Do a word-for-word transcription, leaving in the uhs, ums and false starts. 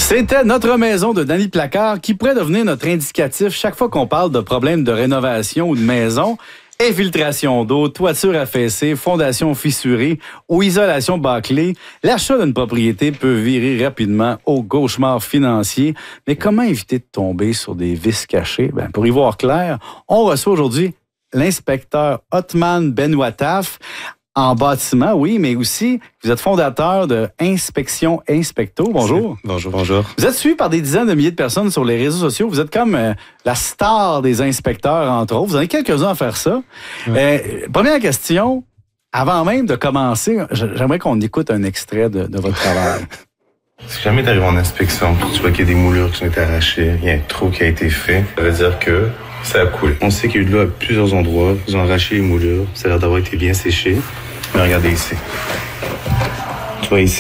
C'était Notre maison de Danny Placard qui pourrait devenir notre indicatif chaque fois qu'on parle de problèmes de rénovation ou de maison. Infiltration d'eau, toiture affaissée, fondation fissurée ou isolation bâclée, l'achat d'une propriété peut virer rapidement au cauchemar financier. Mais comment éviter de tomber sur des vices cachés? Ben, pour y voir clair, on reçoit aujourd'hui l'inspecteur Othman Benouataf. En bâtiment, oui, mais aussi, vous êtes fondateur de Inspection Inspecto. Bonjour. Bonjour, bonjour. Vous êtes suivi par des dizaines de milliers de personnes sur les réseaux sociaux. Vous êtes comme euh, la star des inspecteurs, entre autres. Vous en avez quelques-uns à faire ça. Ouais. Euh, première question, avant même de commencer, j'aimerais qu'on écoute un extrait de, de votre travail. Si jamais tu arrives en inspection, tu vois qu'il y a des moulures qui ont été arrachées, il y a un trou qui a été fait, ça veut dire que ça a coulé. On sait qu'il y a eu de l'eau à plusieurs endroits, ils ont arraché les moulures, ça a l'air d'avoir été bien séché. Mais regardez ici. Tu vois ici,